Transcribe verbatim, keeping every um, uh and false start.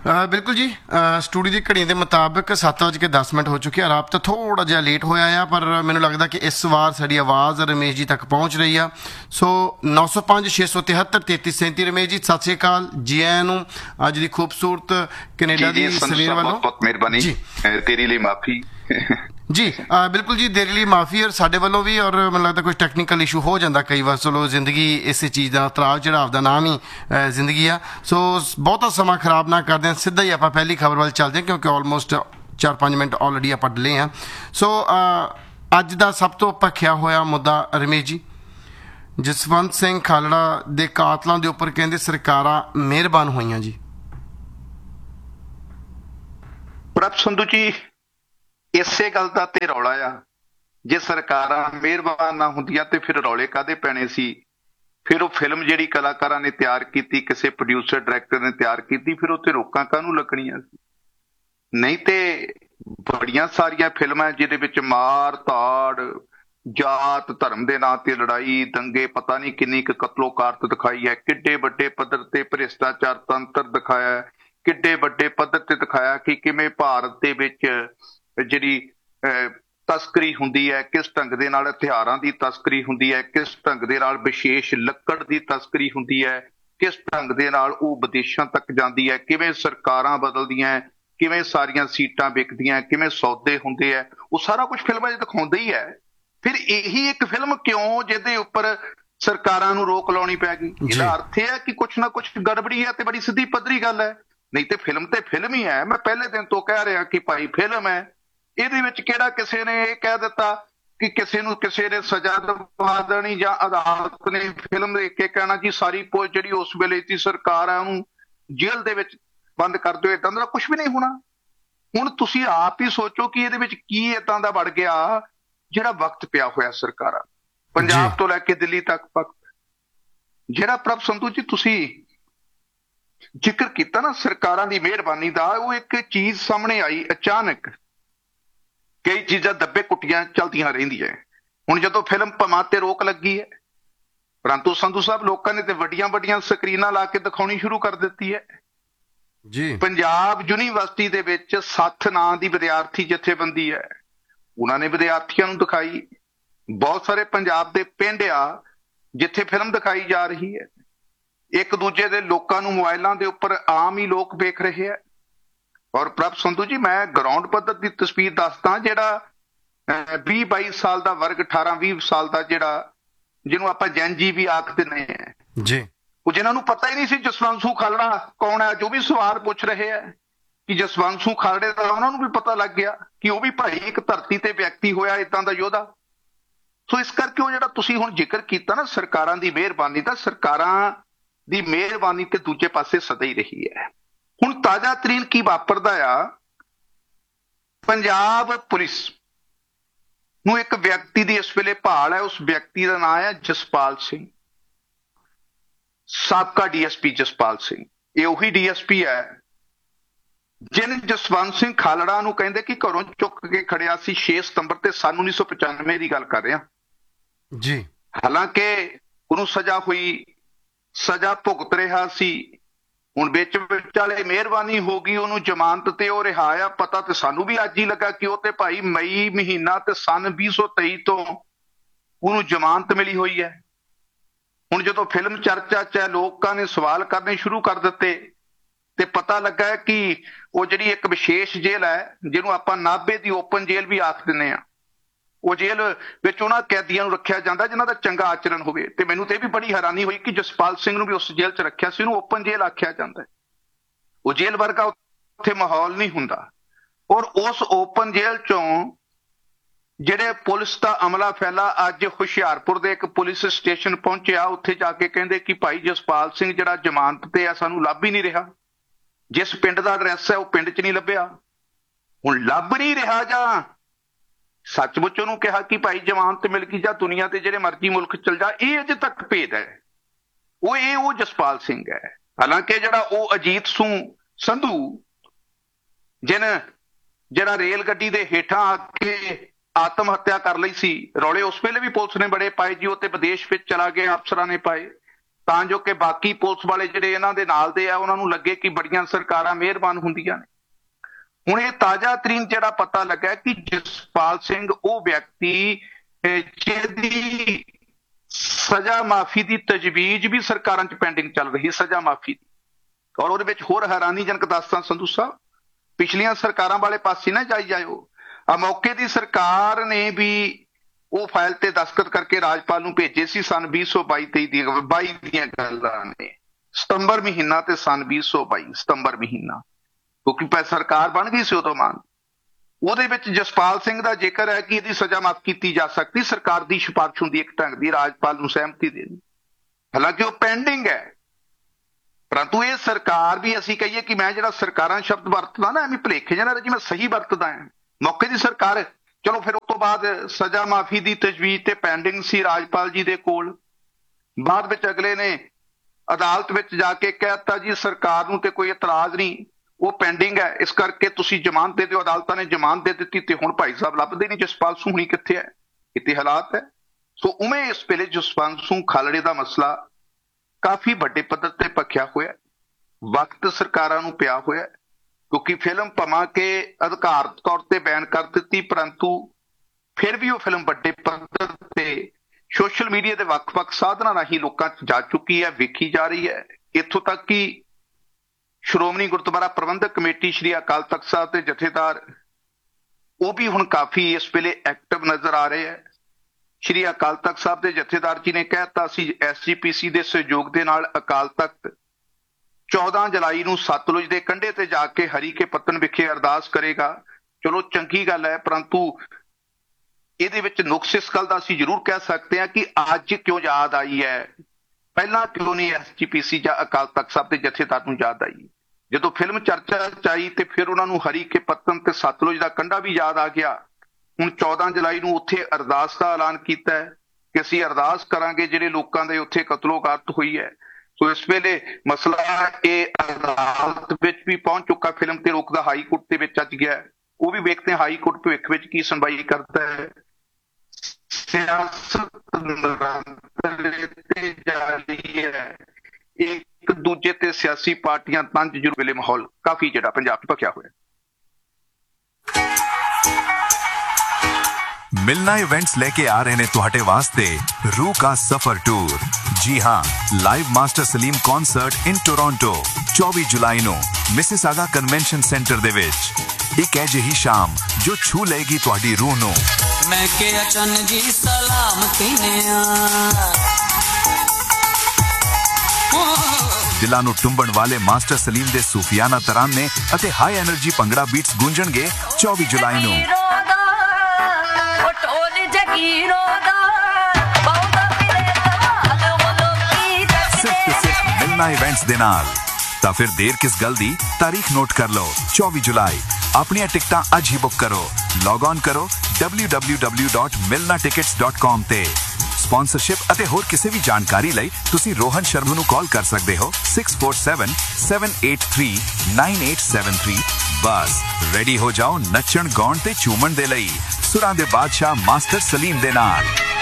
ਅ, ਬਿਲਕੁਲ ਜੀ। ਅ, ਸਟੂਡੀਓ ਦੀ ਘੜੀ ਦੇ ਮੁਤਾਬਕ ਸੱਤ ਵੱਜ ਕੇ ਦਸ ਮਿੰਟ ਹੋ ਚੁੱਕੇ ਆ। ਰਾਬਤਾ ਥੋੜਾ ਜਿਹਾ ਲੇਟ ਹੋਇਆ ਆ, ਪਰ ਮੈਨੂੰ ਲੱਗਦਾ ਕਿ ਇਸ ਵਾਰ ਸਾਡੀ ਆਵਾਜ਼ ਰਮੇਸ਼ ਜੀ ਤੱਕ ਪਹੁੰਚ ਰਹੀ ਆ। ਸੋ ਨੌ ਸੌ ਪੰਜ ਛੇ ਸੌ ਤਿਹੱਤਰ ਤੇਤੀ ਸੈਂਤੀ ਰਮੇਸ਼ ਜੀ, ਸਤਿ ਸ਼੍ਰੀ ਅਕਾਲ ਜੀ ਆਇਆਂ ਨੂੰ ਅੱਜ ਦੀ ਖੂਬਸੂਰਤ ਕੈਨੇਡਾ ਦੀ ਸਵੇਰ ਵੱਲੋਂ। ਬਹੁਤ ਬਹੁਤ ਮਿਹਰਬਾਨੀ ਜੀ, ਤੇਰੀ ਲਈ ਮਾਫੀ ਜੀ। ਅ, ਬਿਲਕੁਲ ਜੀ, ਦੇਰੀ ਲਈ ਮਾਫੀ ਔਰ ਸਾਡੇ ਵੱਲੋਂ ਵੀ। ਔਰ ਮੈਨੂੰ ਲੱਗਦਾ ਕੁਝ ਟੈਕਨੀਕਲ ਇਸ਼ੂ ਹੋ ਜਾਂਦਾ ਕਈ ਵਾਰ। ਚਲੋ ਜ਼ਿੰਦਗੀ ਇਸੇ ਚੀਜ਼ ਦਾ ਉਤਰਾਅ ਚੜਾਵ ਦਾ ਨਾਮ ਹੀ ਅ, ਜ਼ਿੰਦਗੀ ਆ। ਸੋ ਬਹੁਤਾ ਸਮਾਂ ਖਰਾਬ ਨਾ ਕਰਦੇ ਹਾਂ, ਸਿੱਧਾ ਹੀ ਆਪਾਂ ਪਹਿਲੀ ਖਬਰ ਵੱਲ ਚੱਲਦੇ ਹਾਂ, ਕਿਉਂਕਿ ਆਲਮੋਸਟ ਚਾਰ ਪੰਜ ਮਿੰਟ ਆਲਰੇਡੀ ਆਪਾਂ ਡਲੇ ਹਾਂ। ਸੋ ਅ, ਅੱਜ ਦਾ ਸਭ ਤੋਂ ਭਖਿਆ ਹੋਇਆ ਮੁੱਦਾ ਰਮੇਸ਼ ਜੀ, ਜਸਵੰਤ ਸਿੰਘ ਖਾਲੜਾ ਦੇ ਕਾਤਲਾਂ ਦੇ ਉੱਪਰ ਕਹਿੰਦੇ ਸਰਕਾਰਾਂ ਮਿਹਰਬਾਨ ਹੋਈਆਂ ਜੀ। ਪ੍ਰਭ ਸੰਧੂ ਜੀ, ਇਸੇ ਗੱਲ ਦਾ ਤੇ ਰੌਲਾ ਆ। ਜੇ ਸਰਕਾਰਾਂ ਮਿਹਰਬਾਨ ਨਾ ਹੁੰਦੀਆਂ ਤੇ ਫਿਰ ਰੌਲੇ ਕਾਹਦੇ ਪੈਣੇ ਸੀ? ਫਿਰ ਉਹ ਫਿਲਮ ਜਿਹੜੀ ਕਲਾਕਾਰਾਂ ਨੇ ਤਿਆਰ ਕੀਤੀ, ਕਿਸੇ ਪ੍ਰੋਡਿਊਸਰ ਡਾਇਰੈਕਟਰ ਨੇ ਤਿਆਰ ਕੀਤੀ, ਫਿਰ ਉੱਥੇ ਰੋਕਾਂ ਕਾਹਨੂੰ ਲੱਗਣੀਆਂ ਸੀ? ਨਹੀਂ ਤੇ ਬੜੀਆਂ ਸਾਰੀਆਂ ਫਿਲਮਾਂ ਜਿਹਦੇ ਵਿੱਚ ਮਾਰ ਧਾੜ, ਜਾਤ ਧਰਮ ਦੇ ਨਾਂ ਤੇ ਲੜਾਈ, ਦੰਗੇ, ਪਤਾ ਨਹੀਂ ਕਿੰਨੀ ਕੁ ਕਤਲੋ ਕਾਰਤ ਦਿਖਾਈ ਹੈ, ਕਿੱਡੇ ਵੱਡੇ ਪੱਧਰ ਤੇ ਭ੍ਰਿਸ਼ਟਾਚਾਰ ਤੰਤਰ ਦਿਖਾਇਆ, ਕਿੱਡੇ ਵੱਡੇ ਪੱਧਰ ਤੇ ਦਿਖਾਇਆ ਕਿ ਕਿਵੇਂ ਭਾਰਤ ਦੇ ਵਿੱਚ ਜਿਹੜੀ ਅਹ ਤਸਕਰੀ ਹੁੰਦੀ ਹੈ, ਕਿਸ ਢੰਗ ਦੇ ਨਾਲ ਹਥਿਆਰਾਂ ਦੀ ਤਸਕਰੀ ਹੁੰਦੀ ਹੈ, ਕਿਸ ਢੰਗ ਦੇ ਨਾਲ ਵਿਸ਼ੇਸ਼ ਲੱਕੜ ਦੀ ਤਸਕਰੀ ਹੁੰਦੀ ਹੈ, ਕਿਸ ਢੰਗ ਦੇ ਨਾਲ ਉਹ ਵਿਦੇਸ਼ਾਂ ਤੱਕ ਜਾਂਦੀ ਹੈ, ਕਿਵੇਂ ਸਰਕਾਰਾਂ ਬਦਲਦੀਆਂ, ਕਿਵੇਂ ਸਾਰੀਆਂ ਸੀਟਾਂ ਵਿਕਦੀਆਂ, ਕਿਵੇਂ ਸੌਦੇ ਹੁੰਦੇ ਹੈ। ਉਹ ਸਾਰਾ ਕੁਝ ਫਿਲਮਾਂ 'ਚ ਦਿਖਾਉਂਦੇ ਹੀ ਹੈ। ਫਿਰ ਇਹੀ ਇੱਕ ਫਿਲਮ ਕਿਉਂ ਜਿਹਦੇ ਉੱਪਰ ਸਰਕਾਰਾਂ ਨੂੰ ਰੋਕ ਲਾਉਣੀ ਪੈ ਗਈ? ਇਹਦਾ ਅਰਥ ਇਹ ਹੈ ਕਿ ਕੁਛ ਨਾ ਕੁਛ ਗੜਬੜੀ ਹੈ ਤੇ ਬੜੀ ਸਿੱਧੀ ਪੱਧਰੀ ਗੱਲ ਹੈ। ਨਹੀਂ ਤੇ ਫਿਲਮ ਤੇ ਫਿਲਮ ਹੀ ਹੈ। ਮੈਂ ਪਹਿਲੇ ਦਿਨ ਤੋਂ ਕਹਿ ਰਿਹਾ ਕਿ ਭਾਈ ਫਿਲਮ ਹੈ, ਇਹਦੇ ਵਿੱਚ ਕਿਹੜਾ ਕਿਸੇ ਨੇ ਇਹ ਕਹਿ ਦਿੱਤਾ ਕਿ ਕਿਸੇ ਨੂੰ ਕਿਸੇ ਨੇ ਸਜ਼ਾ ਦਵਾ ਦੇਣੀ ਜਾਂ ਅਦਾਲਤ ਨੇ ਫਿਲਮ ਦੇਖ ਕੇ ਕਹਿਣਾ ਜੀ ਸਾਰੀ ਪੁਲਿਸ ਜਿਹੜੀ ਉਸ ਵੇਲੇ ਦੀ ਸਰਕਾਰ ਹੈ ਉਹਨੂੰ ਜੇਲ੍ਹ ਦੇ ਵਿੱਚ ਬੰਦ ਕਰ ਦਿਓ। ਏਦਾਂ ਦਾ ਕੁਛ ਵੀ ਨਹੀਂ ਹੋਣਾ। ਹੁਣ ਤੁਸੀਂ ਆਪ ਹੀ ਸੋਚੋ ਕਿ ਇਹਦੇ ਵਿੱਚ ਕੀ ਏਦਾਂ ਦਾ ਵੜ ਗਿਆ ਜਿਹੜਾ ਵਕਤ ਪਿਆ ਹੋਇਆ ਸਰਕਾਰਾਂ, ਪੰਜਾਬ ਤੋਂ ਲੈ ਕੇ ਦਿੱਲੀ ਤੱਕ ਵਕਤ। ਜਿਹੜਾ ਪ੍ਰਭ ਸੰਧੂ ਜੀ ਤੁਸੀਂ ਜ਼ਿਕਰ ਕੀਤਾ ਨਾ ਸਰਕਾਰਾਂ ਦੀ ਮਿਹਰਬਾਨੀ ਦਾ, ਉਹ ਇੱਕ ਚੀਜ਼ ਸਾਹਮਣੇ ਆਈ ਅਚਾਨਕ। ਕਈ ਚੀਜ਼ਾਂ ਦੱਬੇ ਕੁੱਟੀਆਂ ਚਲਦੀਆਂ ਰਹਿੰਦੀਆਂ। ਹੁਣ ਜਦੋਂ ਫਿਲਮ ਭਮਾ ਤੇ ਰੋਕ ਲੱਗੀ ਹੈ, ਪਰੰਤੂ ਸੰਧੂ ਸਾਹਿਬ ਲੋਕਾਂ ਨੇ ਤੇ ਵੱਡੀਆਂ ਵੱਡੀਆਂ ਸਕਰੀਨਾਂ ਲਾ ਕੇ ਦਿਖਾਉਣੀ ਸ਼ੁਰੂ ਕਰ ਦਿੱਤੀ ਹੈ ਜੀ। ਪੰਜਾਬ ਯੂਨੀਵਰਸਿਟੀ ਦੇ ਵਿੱਚ ਸੱਥ ਨਾਂ ਦੀ ਵਿਦਿਆਰਥੀ ਜਥੇਬੰਦੀ ਹੈ, ਉਹਨਾਂ ਨੇ ਵਿਦਿਆਰਥੀਆਂ ਨੂੰ ਦਿਖਾਈ। ਬਹੁਤ ਸਾਰੇ ਪੰਜਾਬ ਦੇ ਪਿੰਡ ਆ ਜਿੱਥੇ ਫਿਲਮ ਦਿਖਾਈ ਜਾ ਰਹੀ ਹੈ। ਇੱਕ ਦੂਜੇ ਦੇ ਲੋਕਾਂ ਨੂੰ ਮੋਬਾਇਲਾਂ ਦੇ ਉੱਪਰ ਆਮ ਹੀ ਲੋਕ ਵੇਖ ਰਹੇ ਆ। ਔਰ ਪ੍ਰਭ ਸੰਧੂ ਜੀ, ਮੈਂ ਗਰਾਊਂਡ ਪੱਧਰ ਦੀ ਤਸਵੀਰ ਦੱਸਦਾ। ਜਿਹੜਾ ਵੀਹ ਬਾਈ ਸਾਲ ਦਾ ਵਰਗ, ਅਠਾਰਾਂ ਵੀਹ ਸਾਲ ਦਾ, ਜਿਹੜਾ ਜਿਹਨੂੰ ਆਪਾਂ ਜੈਨਜੀ ਵੀ ਆਖ ਦਿੰਦੇ ਆ ਜੀ, ਉਹ ਜਿਨ੍ਹਾਂ ਨੂੰ ਪਤਾ ਹੀ ਨਹੀਂ ਸੀ ਜਸਵੰਤ ਸਿੰਘ ਖਾਲੜਾ ਕੌਣ ਹੈ, ਜੋ ਵੀ ਸਵਾਲ ਪੁੱਛ ਰਹੇ ਆ ਕਿ ਜਸਵੰਤ ਸਿੰਘ ਖਾਲੜੇ ਦਾ, ਉਹਨਾਂ ਨੂੰ ਵੀ ਪਤਾ ਲੱਗ ਗਿਆ ਕਿ ਉਹ ਵੀ ਭਾਈ ਇੱਕ ਧਰਤੀ ਤੇ ਵਿਅਕਤੀ ਹੋਇਆ ਏਦਾਂ ਦਾ ਯੋਧਾ। ਸੋ ਇਸ ਕਰਕੇ ਉਹ ਜਿਹੜਾ ਤੁਸੀਂ ਹੁਣ ਜ਼ਿਕਰ ਕੀਤਾ ਨਾ ਸਰਕਾਰਾਂ ਦੀ ਮਿਹਰਬਾਨੀ ਦਾ, ਸਰਕਾਰਾਂ ਦੀ ਮਿਹਰਬਾਨੀ ਤੇ ਦੂਜੇ ਪਾਸੇ ਸਦਾ ਹੀ ਰਹੀ ਹੈ। ਹੁਣ ਤਾਜ਼ਾ ਤਰੀਨ ਕੀ ਵਾਪਰਦਾ ਆ, ਪੰਜਾਬ ਪੁਲਿਸ ਨੂੰ ਇੱਕ ਵਿਅਕਤੀ ਦੀ ਇਸ ਵੇਲੇ ਭਾਲ ਹੈ। ਉਸ ਵਿਅਕਤੀ ਦਾ ਨਾਮ ਹੈ ਜਸਪਾਲ ਸਿੰਘ, ਸਾਬਕਾ D S P Jaspal Singh. ਇਹ ਉਹੀ ਡੀ ਐਸ ਪੀ ਹੈ ਜਿਹਨੇ ਜਸਵੰਤ ਸਿੰਘ ਖਾਲੜਾ ਨੂੰ ਕਹਿੰਦੇ ਕਿ ਘਰੋਂ ਚੁੱਕ ਕੇ ਖੜਿਆ ਸੀ ਛੇ ਸਤੰਬਰ ਤੇ ਸੰਨ ਉੱਨੀ ਸੌ ਪਚਾਨਵੇਂ ਦੀ ਗੱਲ ਕਰ ਰਿਹਾ ਜੀ। ਹਾਲਾਂਕਿ ਉਹਨੂੰ ਸਜ਼ਾ ਹੋਈ, ਸਜ਼ਾ ਭੁਗਤ ਰਿਹਾ ਸੀ। ਹੁਣ ਵਿੱਚ ਵਿਚਾਲੇ ਮਿਹਰਬਾਨੀ ਹੋ ਗਈ, ਉਹਨੂੰ ਜ਼ਮਾਨਤ ਤੇ ਉਹ ਰਿਹਾ ਆ। ਪਤਾ ਤੇ ਸਾਨੂੰ ਵੀ ਅੱਜ ਹੀ ਲੱਗਾ ਕਿ ਉਹ ਤੇ ਭਾਈ ਮਈ ਮਹੀਨਾ ਤੇ ਸੰਨ ਵੀਹ ਸੌ ਤੇਈ ਤੋਂ ਉਹਨੂੰ ਜ਼ਮਾਨਤ ਮਿਲੀ ਹੋਈ ਹੈ। ਹੁਣ ਜਦੋਂ ਫਿਲਮ ਚਰਚਾ ਚ ਹੈ, ਲੋਕਾਂ ਨੇ ਸਵਾਲ ਕਰਨੇ ਸ਼ੁਰੂ ਕਰ ਦਿੱਤੇ ਤੇ ਪਤਾ ਲੱਗਾ ਕਿ ਉਹ ਜਿਹੜੀ ਇੱਕ ਵਿਸ਼ੇਸ਼ ਜੇਲ੍ਹ ਹੈ, ਜਿਹਨੂੰ ਆਪਾਂ ਨਾਭੇ ਦੀ ਓਪਨ ਜੇਲ੍ਹ ਵੀ ਆਖ ਦਿੰਦੇ ਆ, ਉਹ ਜੇਲ੍ਹ ਵਿੱਚ ਉਹਨਾਂ ਕੈਦੀਆਂ ਨੂੰ ਰੱਖਿਆ ਜਾਂਦਾ ਜਿਨ੍ਹਾਂ ਦਾ ਚੰਗਾ ਆਚਰਣ ਹੋਵੇ। ਤੇ ਮੈਨੂੰ ਤੇ ਇਹ ਵੀ ਬੜੀ ਹੈਰਾਨੀ ਹੋਈ ਕਿ ਜਸਪਾਲ ਸਿੰਘ ਨੂੰ ਵੀ ਉਸ ਜੇਲ੍ਹ 'ਚ ਰੱਖਿਆ ਸੀ। ਉਹਨੂੰ ਓਪਨ ਜੇਲ੍ਹ ਆਖਿਆ ਜਾਂਦਾ। ਉਹ ਜੇਲ੍ਹ ਵਰਗਾ ਉੱਥੇ ਮਾਹੌਲ ਨਹੀਂ ਹੁੰਦਾ। ਔਰ ਉਸ ਓਪਨ ਜੇਲ੍ਹ ਚੋਂ ਜਿਹੜੇ ਪੁਲਿਸ ਦਾ ਅਮਲਾ ਫੈਲਾ ਅੱਜ ਹੁਸ਼ਿਆਰਪੁਰ ਦੇ ਇੱਕ ਪੁਲਿਸ ਸਟੇਸ਼ਨ ਪਹੁੰਚਿਆ। ਉੱਥੇ ਜਾ ਕੇ ਕਹਿੰਦੇ ਕਿ ਭਾਈ ਜਸਪਾਲ ਸਿੰਘ ਜਿਹੜਾ ਜ਼ਮਾਨਤ ਤੇ ਆ, ਸਾਨੂੰ ਲੱਭ ਹੀ ਨਹੀਂ ਰਿਹਾ। ਜਿਸ ਪਿੰਡ ਦਾ ਐਡਰੈਸ ਹੈ ਉਹ ਪਿੰਡ 'ਚ ਨਹੀਂ ਲੱਭਿਆ। ਹੁਣ ਲੱਭ ਨਹੀਂ ਰਿਹਾ ਜਾਂ ਸੱਚਮੁੱਚ ਉਹਨੂੰ ਕਿਹਾ ਕਿ ਭਾਈ ਜ਼ਮਾਨਤ ਮਿਲ ਗਈ ਜਾਂ ਦੁਨੀਆ ਤੇ ਜਿਹੜੇ ਮਰਜ਼ੀ ਮੁਲਕ ਚਲ ਜਾ, ਇਹ ਅਜੇ ਤੱਕ ਭੇਦ ਹੈ। ਉਹ ਇਹ ਉਹ ਜਸਪਾਲ ਸਿੰਘ ਹੈ। ਹਾਲਾਂਕਿ ਜਿਹੜਾ ਉਹ ਅਜੀਤ ਸਿੰਘ ਸੰਧੂ ਜਿਹਨੇ ਜਿਹੜਾ ਰੇਲ ਗੱਡੀ ਦੇ ਹੇਠਾਂ ਆ ਕੇ ਆਤਮ ਹੱਤਿਆ ਕਰ ਲਈ ਸੀ, ਰੌਲੇ ਉਸ ਵੇਲੇ ਵੀ ਪੁਲਿਸ ਨੇ ਬੜੇ ਪਾਏ ਜੀ। ਉਹ ਤੇ ਵਿਦੇਸ਼ ਵਿੱਚ ਚਲਾ ਗਿਆ, ਅਫਸਰਾਂ ਨੇ ਪਾਏ। ਤਾਂ ਜੋ ਕਿ ਬਾਕੀ ਪੁਲਿਸ ਵਾਲੇ ਜਿਹੜੇ ਇਹਨਾਂ ਦੇ ਨਾਲ ਦੇ ਆ ਉਹਨਾਂ ਨੂੰ ਲੱਗੇ ਕਿ ਬੜੀਆਂ ਸਰਕਾਰਾਂ ਮਿਹਰਬਾਨ ਹੁੰਦੀਆਂ ਨੇ। ਹੁਣ ਇਹ ਤਾਜ਼ਾ ਤਰੀਨ ਜਿਹੜਾ ਪਤਾ ਲੱਗਾ ਕਿ ਜਸਪਾਲ ਸਿੰਘ ਉਹ ਵਿਅਕਤੀ ਅਹ, ਜਿਹਦੀ ਸਜ਼ਾ ਮਾਫੀ ਦੀ ਤਜਵੀਜ਼ ਵੀ ਸਰਕਾਰਾਂ 'ਚ ਪੈਂਡਿੰਗ ਚੱਲ ਰਹੀ, ਸਜ਼ਾ ਮਾਫੀ ਦੀ। ਔਰ ਉਹਦੇ ਵਿੱਚ ਹੋਰ ਹੈਰਾਨੀਜਨਕ ਦੱਸਦਾ ਸੰਧੂ ਸਾਹਿਬ, ਪਿਛਲੀਆਂ ਸਰਕਾਰਾਂ ਵਾਲੇ ਪਾਸੇ ਨਾ ਜਾਈ ਜਾਇਓ, ਆ ਮੌਕੇ ਦੀ ਸਰਕਾਰ ਨੇ ਵੀ ਉਹ ਫਾਈਲ ਤੇ ਦਸਤਖਤ ਕਰਕੇ ਰਾਜਪਾਲ ਨੂੰ ਭੇਜੇ ਸੀ ਸਨ ਵੀਹ ਸੌ ਬਾਈ ਤੇਈ ਦੀ ਬਾਈ ਦੀਆਂ ਗੱਲਾਂ ਨੇ, ਸਤੰਬਰ ਮਹੀਨਾ ਤੇ ਸਨ ਵੀਹ ਸੌ ਬਾਈ ਸਤੰਬਰ ਮਹੀਨਾ, ਕਿਉਂਕਿ ਪੈ ਸਰਕਾਰ ਬਣ ਗਈ ਸੀ ਉਦੋਂ ਮਾਨ। ਉਹਦੇ ਵਿੱਚ ਜਸਪਾਲ ਸਿੰਘ ਦਾ ਜ਼ਿਕਰ ਹੈ ਕਿ ਇਹਦੀ ਸਜ਼ਾ ਮਾਫ ਕੀਤੀ ਜਾ ਸਕਦੀ, ਸਰਕਾਰ ਦੀ ਸਿਫਾਰਿਸ਼ ਹੁੰਦੀ ਇੱਕ ਢੰਗ ਦੀ, ਰਾਜਪਾਲ ਨੂੰ ਸਹਿਮਤੀ ਦੇਣੀ, ਹਾਲਾਂਕਿ ਉਹ ਪੈਂਡਿੰਗ ਹੈ। ਪਰੰਤੂ ਇਹ ਸਰਕਾਰ ਵੀ, ਅਸੀਂ ਕਹੀਏ ਕਿ ਮੈਂ ਜਿਹੜਾ ਸਰਕਾਰਾਂ ਸ਼ਬਦ ਵਰਤਦਾ ਨਾ ਐਵੇਂ ਭੁਲੇਖੇ ਜਾਣਾ ਜੀ ਮੈਂ ਸਹੀ ਵਰਤਦਾ ਹਾਂ, ਮੌਕੇ ਦੀ ਸਰਕਾਰ, ਚਲੋ ਫਿਰ ਉਸ ਤੋਂ ਬਾਅਦ ਸਜ਼ਾ ਮਾਫੀ ਦੀ ਤਜਵੀਜ਼ ਤੇ ਪੈਂਡਿੰਗ ਸੀ ਰਾਜਪਾਲ ਜੀ ਦੇ ਕੋਲ। ਬਾਅਦ ਵਿੱਚ ਅਗਲੇ ਨੇ ਅਦਾਲਤ ਵਿੱਚ ਜਾ ਕੇ ਕਹਿ ਦਿੱਤਾ ਜੀ ਸਰਕਾਰ ਨੂੰ ਤੇ ਕੋਈ ਇਤਰਾਜ਼ ਨਹੀਂ, ਉਹ ਪੈਂਡਿੰਗ ਹੈ, ਇਸ ਕਰਕੇ ਤੁਸੀਂ ਜ਼ਮਾਨਤ ਦੇ ਦਿਓ। ਅਦਾਲਤਾਂ ਨੇ ਜ਼ਮਾਨਤ ਦੇ ਦਿੱਤੀ ਤੇ ਹੁਣ ਭਾਈ ਸਾਹਿਬ ਲੱਭਦੇ ਨਹੀਂ ਜਸਪਾਲ ਸਿੰਘ ਹੁਣੀ ਕਿੱਥੇ ਹੈ, ਕਿਤੇ ਹਾਲਾਤ ਹੈ। ਸੋ ਉਵੇਂ ਇਸ ਵੇਲੇ ਜਸਪਾਲ ਸਿੰਘ ਖਾਲੜੇ ਦਾ ਮਸਲਾ ਕਾਫੀ ਵੱਡੇ ਪੱਧਰ ਤੇ ਭਖਿਆ ਹੋਇਆ, ਵਕਤ ਸਰਕਾਰਾਂ ਨੂੰ ਪਿਆ ਹੋਇਆ, ਕਿਉਂਕਿ ਫਿਲਮ ਭਵਾਂ ਕੇ ਅਧਿਕਾਰਤ ਤੌਰ ਤੇ ਬੈਨ ਕਰ ਦਿੱਤੀ, ਪਰੰਤੂ ਫਿਰ ਵੀ ਉਹ ਫਿਲਮ ਵੱਡੇ ਪੱਧਰ ਤੇ ਸੋਸ਼ਲ ਮੀਡੀਆ ਦੇ ਵੱਖ-ਵੱਖ ਸਾਧਨਾਂ ਰਾਹੀਂ ਲੋਕਾਂ 'ਚ ਜਾ ਚੁੱਕੀ ਹੈ, ਵੇਖੀ ਜਾ ਰਹੀ ਹੈ। ਇੱਥੋਂ ਤੱਕ ਕਿ ਸ਼੍ਰੋਮਣੀ ਗੁਰਦੁਆਰਾ ਪ੍ਰਬੰਧਕ ਕਮੇਟੀ ਸ਼੍ਰੀ ਅਕਾਲ ਤਖਤ ਸਾਹਿਬ ਦੇ ਜਥੇਦਾਰ ਉਹ ਵੀ ਹੁਣ ਕਾਫੀ ਇਸ ਵੇਲੇ ਐਕਟਿਵ ਨਜ਼ਰ ਆ ਰਹੇ ਹੈ। ਸ਼੍ਰੀ ਅਕਾਲ ਤਖਤ ਸਾਹਿਬ ਦੇ ਜਥੇਦਾਰ ਜੀ ਨੇ ਕਹਿ ਦਿੱਤਾ ਸੀ ਐਸ ਜੀ ਪੀ ਸੀ ਦੇ ਸਹਿਯੋਗ ਦੇ ਨਾਲ ਅਕਾਲ ਤਖਤ ਚੌਦਾਂ ਜੁਲਾਈ ਨੂੰ ਸਤਲੁਜ ਦੇ ਕੰਢੇ ਤੇ ਜਾ ਕੇ ਹਰੀਕੇ ਪੱਤਨ ਵਿਖੇ ਅਰਦਾਸ ਕਰੇਗਾ। ਚਲੋ ਚੰਗੀ ਗੱਲ ਹੈ, ਪਰੰਤੂ ਇਹਦੇ ਵਿੱਚ ਨੁਕਸ ਇਸ ਗੱਲ ਦਾ ਅਸੀਂ ਜ਼ਰੂਰ ਕਹਿ ਸਕਦੇ ਹਾਂ ਕਿ ਅੱਜ ਕਿਉਂ ਯਾਦ ਆਈ ਹੈ, ਪਹਿਲਾਂ ਕਿਉਂ ਨਹੀਂ ਐਸ ਜੀ ਪੀ ਸੀ ਜਾਂ ਅਕਾਲ ਤਖਤ ਸਾਹਿਬ ਦੇ ਜਥੇਦਾਰ ਨੂੰ ਯਾਦ ਆਈ। ਜਦੋਂ ਫਿਲਮ ਚਰਚਾ 'ਚ ਆਈ ਤੇ ਫਿਰ ਉਹਨਾਂ ਨੂੰ ਹਰੀਕੇ ਪੱਤਨ ਤੇ ਸਤਲੁਜ ਦਾ ਕੰਢਾ ਵੀ ਯਾਦ ਆ ਗਿਆ। ਹੁਣ ਚੌਦਾਂ ਜੁਲਾਈ ਨੂੰ ਉੱਥੇ ਅਰਦਾਸ ਦਾ ਐਲਾਨ ਕੀਤਾ ਹੈ ਕਿ ਅਸੀਂ ਅਰਦਾਸ ਕਰਾਂਗੇ ਜਿਹੜੇ ਲੋਕਾਂ ਦੇ ਉੱਥੇ ਕਤਲੋਗਾਰਤ ਹੋਈ ਹੈ। ਸੋ ਇਸ ਵੇਲੇ ਮਸਲਾ ਇਹ ਅਦਾਲਤ ਵਿੱਚ ਵੀ ਪਹੁੰਚ ਚੁੱਕਾ, ਫਿਲਮ ਤੇ ਰੋਕ ਦਾ ਹਾਈ ਕੋਰਟ ਦੇ ਵਿੱਚ ਅੱਜ ਗਿਆ, ਉਹ ਵੀ ਵੇਖਦੇ ਹਾਂ ਹਾਈ ਕੋਰਟ ਭਵਿੱਖ ਵਿੱਚ ਕੀ ਸੁਣਵਾਈ ਕਰਦਾ ਹੈ। ਸਿਆਸਤ ਨਿਰੰਤਰ ਤੇ ਜਾਰੀ ਹੈ, ਇੱਕ ਦੂਜੇ ਤੇ ਸਿਆਸੀ ਪਾਰਟੀਆਂ ਤੰਜ ਜ਼ਰੂਰ ਵੇਲੇ ਮਾਹੌਲ ਕਾਫੀ ਜਿਹੜਾ ਪੰਜਾਬ 'ਚ ਭਖਿਆ ਹੋਇਆ। मिलना इवेंट्स लेके आ रहे ने तुहाडे वास्ते रूह का सफर टूर। जी हाँ, live master Salim concert in Toronto चौबीस जुलाई ਨੂੰ ਮਿਸਿਸਾਗਾ ਕਨਵੈਨਸ਼ਨ ਸੈਂਟਰ ਦੇ ਵਿੱਚ ਇੱਕ ਅਜਿਹੀ ਸ਼ਾਮ ਜੋ ਛੂ ਲਏਗੀ ਤੁਹਾਡੀ ਰੂਹ ਨੂੰ। ਮੈਂ ਕਿਹਾ ਚੰਨ ਜੀ ਸਲਾਮ ਕਹਿੰਦੇ ਆ, ਦਿਲਾਂ ਨੂੰ ਟੁੰਬਣ ਵਾਲੇ ਮਾਸਟਰ ਸਲੀਮ ਦੇ ਸੂਫੀਆਨਾ ਤਰਾਨੇ ਅਤੇ ਹਾਈ એનર્ਜੀ ਭੰਗੜਾ ਬੀਟਸ ਗੂੰਜਣਗੇ ਚੌਵੀ ਜੁਲਾਈ ਨੂੰ। ਸਿਰਫ ਤੇ ਸਿਰਫ ਮਿਲਣਾ ਇਵੈਂਟਸ ਦੇ ਨਾਲ। ਤਾਂ ਫਿਰ ਦੇਰ ਕਿਸ ਗੱਲ ਦੀ, ਤਾਰੀਖ ਨੋਟ ਕਰ ਲਓ ਚੌਵੀ ਜੁਲਾਈ। ਆਪਣੀਆਂ ਟਿਕਟਾਂ ਅੱਜ ਹੀ ਬੁੱਕ ਕਰੋ। ਲੌਗ ਔਨ ਕਰੋ W W W dot ਮਿਲਨਾ tickets dot com ਤੇ। ਸਪਾਂਸਰਸ਼ਿਪ ਅਤੇ ਹੋਰ ਕਿਸੇ ਵੀ ਜਾਣਕਾਰੀ ਲਈ ਤੁਸੀਂ ਰੋਹਨ ਸ਼ਰਮਾ ਨੂੰ ਕਾਲ ਕਰ ਸਕਦੇ ਹੋ six four seven seven eight three nine eight seven three. ਬਸ ਰੈਡੀ ਹੋ ਜਾਓ ਨੱਚਣ ਗਾਉਣ ਤੇ ਝੂਮਣ ਦੇ ਲਈ ਸੁਰਾਂ ਦੇ ਬਾਦਸ਼ਾਹ ਮਾਸਟਰ ਸਲੀਮ ਦੇ ਨਾਲ।